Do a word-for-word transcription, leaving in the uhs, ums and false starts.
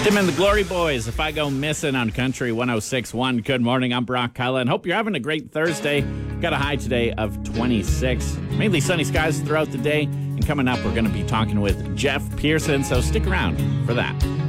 Tim and the Glory Boys, If I Go Missing on Country one oh six point one. Good morning, I'm Brock Cullen. Hope you're having a great Thursday. Got a high today of twenty-six. Mainly sunny skies throughout the day. And coming up, we're going to be talking with Jeff Pearson, so stick around for that.